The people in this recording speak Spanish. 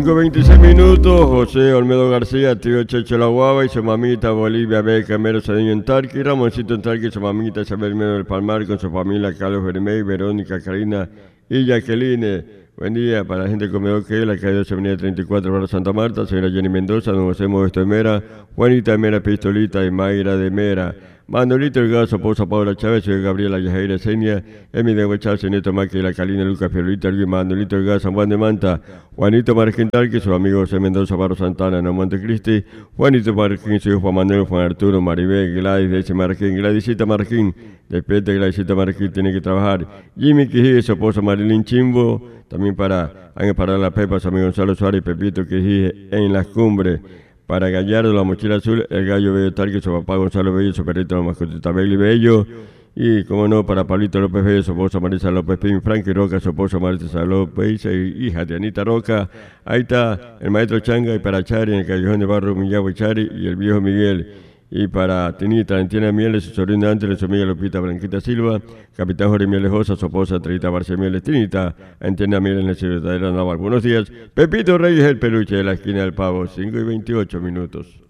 5:26 minutos. José Olmedo García, tío Checho La Guava y su mamita Bolivia Beca Mero Sadeño en Tarqui, Ramoncito en Tarqui y su mamita Isabel Mero del Palmar con su familia Carlos Bermey, Verónica, Karina y Jacqueline. Buen día para la gente de Comedor que la calle 12 Avenida 34 Barrio Santa Marta, señora Jenny Mendoza, don José Modesto de Mera, Juanita de Mera Pistolita y Mayra de Mera. Manolito Delgado, su esposa Paula Chávez, soy Gabriela Yajaira Senia, Emi de Huachal, Neto Maqui, La Calina, Lucas Fiorita, Manolito Delgado, San Juan de Manta, Juanito Marquín Tarqui, su amigo José Mendoza, Barro Santana, No Montecristi, Juanito Marquín, su hijo Juan Manuel, Juan Arturo, Maribel, Gladys, Desi Marquín, Gladysita Marquín, despete Gladysita Marquín, tiene que trabajar, Jimmy Quijí, su esposa Marilyn Chimbo, también para la Pepa, su amigo Gonzalo Suárez, Pepito Quijí en las cumbres. Para Gallardo, la mochila azul, el gallo Bello Tarqui, su papá Gonzalo Bello, su perrito la mascotita Belli Bello. Y, como no, para Pablito López Bello, su esposa Marisa López Pin, Frankie Roca, su esposa Marisa López, hija de Anita Roca. Ahí está el maestro Changa y para Chari, en el callejón de Barro Millagua y Chari, y el viejo Miguel. Y para Tinita, Valentina Mieles, su sobrina Ángeles, su amiga Lupita Blanquita Silva, Capitán Jorge Mieles Josa, su esposa Trita Barcia Mieles, Tinita, Antina Mieles, la secretaria Naval. Buenos días, Pepito Reyes, el peluche de la esquina del Pavo, 5:28 minutos.